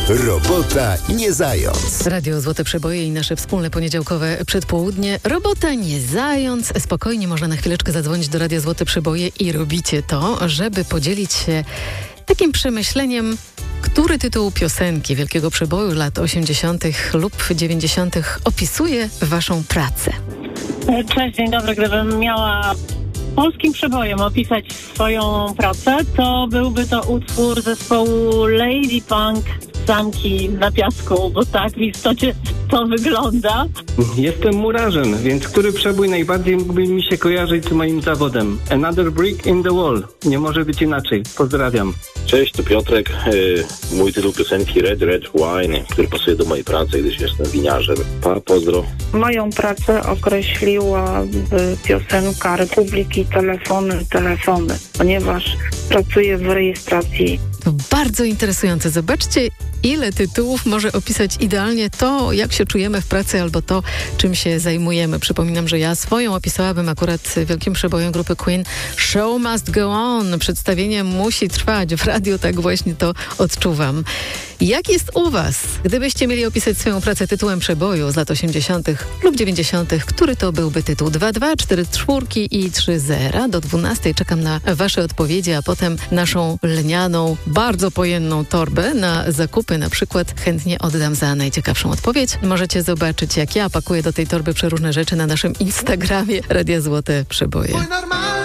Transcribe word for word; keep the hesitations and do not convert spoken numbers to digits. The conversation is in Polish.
Robota nie zając. Radio Złote Przeboje i nasze wspólne poniedziałkowe przedpołudnie. Robota nie zając. Spokojnie można na chwileczkę zadzwonić do Radia Złote Przeboje i robicie to, żeby podzielić się takim przemyśleniem, który tytuł piosenki Wielkiego Przeboju lat osiemdziesiątych lub dziewięćdziesiątych opisuje waszą pracę. Cześć, dzień dobry. Gdybym miała polskim przebojem opisać swoją pracę, to byłby to utwór zespołu Lady Punk Zamki na piasku, bo tak w istocie to wygląda. Jestem murarzem, więc który przebój najbardziej mógłby mi się kojarzyć z moim zawodem? Another brick in the wall. Nie może być inaczej. Pozdrawiam. Cześć, to Piotrek. Yy, mój tytuł piosenki Red Red Wine, który pasuje do mojej pracy, gdyż jestem winiarzem. Pa, pozdro. Moją pracę określiłaby piosenka Republiki Telefony, Telefony, ponieważ pracuję w rejestracji. To bardzo interesujące. Zobaczcie, ile tytułów może opisać idealnie to, jak się czujemy w pracy albo to, czym się zajmujemy. Przypominam, że ja swoją opisałabym akurat wielkim przebojem grupy Queen Show Must Go On. Przedstawienie musi trwać. W radiu tak właśnie to odczuwam. Jak jest u was? Gdybyście mieli opisać swoją pracę tytułem przeboju z lat osiemdziesiątych lub dziewięćdziesiątych, który to byłby tytuł? dwa dwa cztery cztery i trzy zero. Do dwunastej czekam na wasze odpowiedzi, a potem naszą lnianą, bardzo pojemną torbę na zakupy na przykład chętnie oddam za najciekawszą odpowiedź. Możecie zobaczyć, jak ja pakuję do tej torby przeróżne rzeczy na naszym Instagramie Radia Złote Przeboje.